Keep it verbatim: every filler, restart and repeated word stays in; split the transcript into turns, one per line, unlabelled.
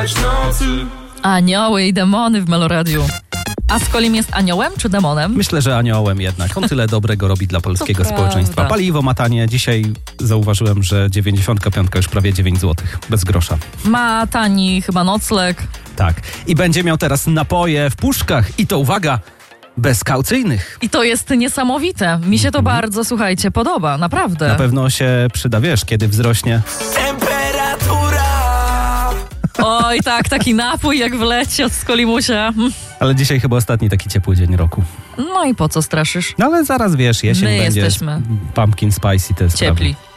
Anioły i demony w Meloradiu. A Skolim jest aniołem czy demonem?
Myślę, że aniołem jednak. On tyle dobrego robi dla polskiego
To
społeczeństwa.
prawda.
Paliwo ma tanie. Dzisiaj zauważyłem, że dziewięćdziesiątka piątka już prawie dziewięć złotych. Bez grosza.
Ma tani chyba nocleg.
Tak. I będzie miał teraz napoje w puszkach. I to, uwaga, bezkaucyjnych.
I to jest niesamowite. Mi się to bardzo, słuchajcie, podoba. Naprawdę.
Na pewno się przyda, wiesz, kiedy wzrośnie.
Temperatura!
Oj, tak, taki napój jak wleci od Skolimusia. Mm.
Ale dzisiaj chyba ostatni taki ciepły dzień roku.
No i po co straszysz?
No ale zaraz, wiesz, jesień
My
będzie.
jesteśmy
Pumpkin spice i te sprawy.
ciepli.